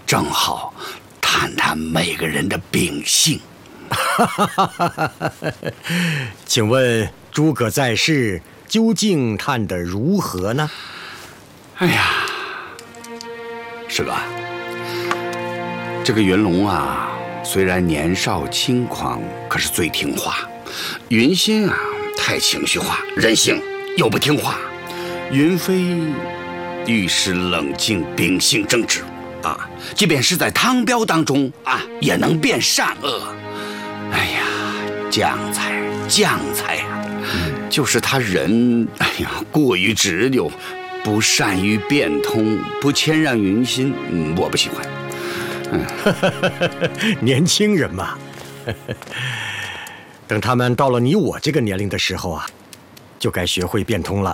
正好谈谈每个人的秉性。 请问诸葛在世究竟探得如何呢？ 哎呀，师哥，这个云龙啊，虽然年少轻狂，可是最听话。云心啊，太情绪化，任性又不听话。云飞遇事冷静，秉性正直啊，即便是在汤彪当中啊，也能辨善恶。哎呀，将才啊，就是他人，哎呀，过于执拗，不善于变通，不谦让云心，我不喜欢。 年轻人嘛，等他们到了你我这个年龄的时候啊，就该学会变通了。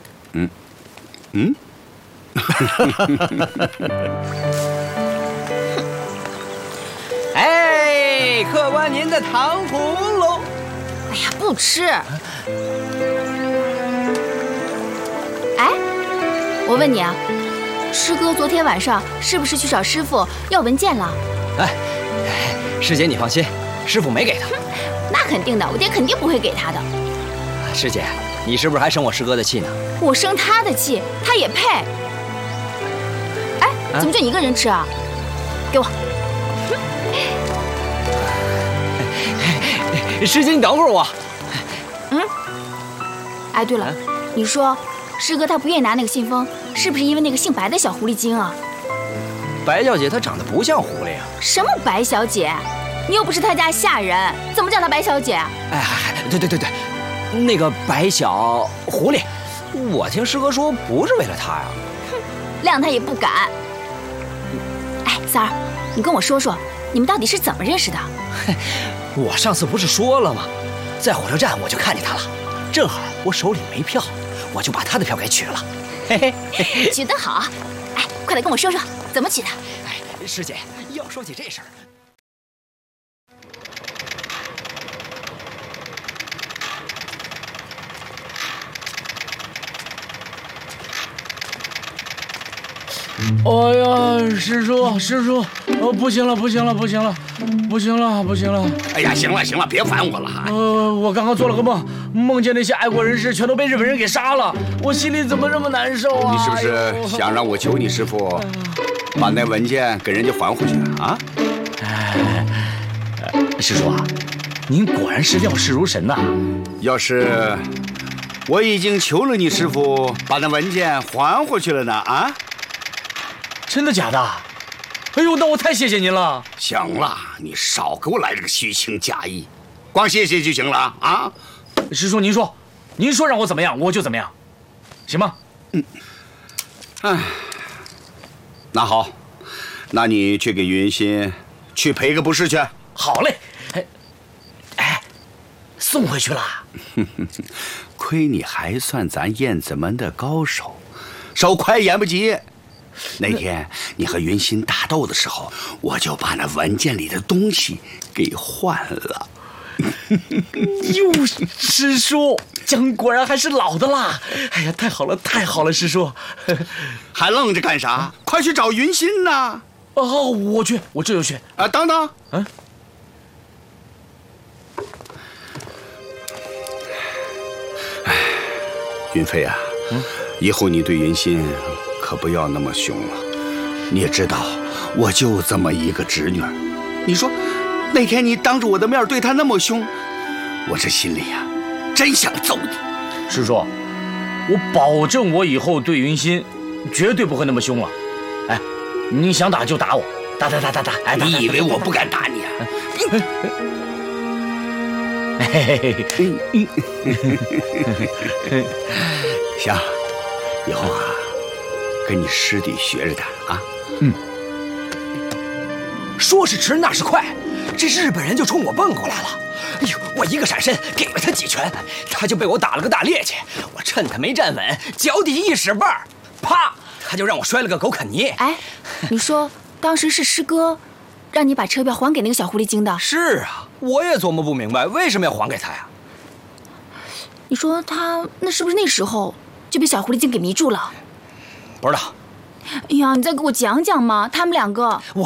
哎，客官您的糖葫芦。 哎呀，不吃。哎，我问你啊，师哥昨天晚上是不是去找师傅要文件了？ 哎，师姐你放心，师傅没给他。 那肯定的，我爹肯定不会给他的。 师姐，你是不是还生我师哥的气呢？ 我生他的气，他也配？哎，怎么就你一个人吃啊？给我。 师姐，你等会儿我。 哎，对了，你说师哥他不愿意拿那个信封，是不是因为那个姓白的小狐狸精啊？ 白小姐她长得不像狐狸啊。 什么白小姐？你又不是他家下人，怎么叫她白小姐？ 哎，对，那个白小狐狸，我听师哥说不是为了她呀。 谅他也不敢。哎，三儿，你跟我说说，你们到底是怎么认识的？ 我上次不是说了吗？在火车站我就看见他了，正好我手里没票，我就把他的票给取了。嘿嘿， 取得好。哎，快来跟我说说怎么取的。 哎，师姐，要说起这事儿， 哎呀，师叔，不行了！ 哎呀，行了，别烦我了。 我刚刚做了个梦，梦见那些爱国人士全都被日本人给杀了，我心里怎么这么难受啊？ 你是不是想让我求你师傅把那文件给人家还回去啊？ 师叔啊，您果然是料事如神呐！ 要是我已经求了你师傅把那文件还回去了呢？啊？ 真的假的？哎呦，那我太谢谢您了。 行了，你少给我来这个虚情假意，光谢谢就行了啊！ 师叔，您说让我怎么样，我就怎么样，行吗？ 那好，那你去给云心去赔个不是去。 好嘞。哎，送回去了。 亏你还算咱燕子门的高手，手快眼不及。那天你和云心打斗的时候，我就把那文件里的东西给换了。 哟，师叔，姜果然还是老的辣。哎呀，太好了，师叔。 还愣着干啥？快去找云心呐！ 哦，我这就去。 啊，等等。云飞啊，以后你对云心可不要那么凶了。你也知道，我就这么一个侄女儿。你说，那天你当着我的面对她那么凶，我这心里呀，真想揍你。 师叔，我保证我以后对云心绝对不会那么凶了。哎，你想打就打我，打！哎， 你以为我不敢打你啊？行，以后啊，跟你师弟学着点啊。 说是迟那是快，这日本人就冲我蹦过来了。哎呦，我一个闪身给了他几拳，他就被我打了个大趔趄。我趁他没站稳，脚底一使绊，啪，他就让我摔了个狗啃泥。 哎，你说当时是师哥让你把车票还给那个小狐狸精的？ 是啊，我也琢磨不明白为什么要还给他呀。 你说他那是不是那时候就被小狐狸精给迷住了？ 不知道。 哎呀，你再给我讲讲嘛，他们两个。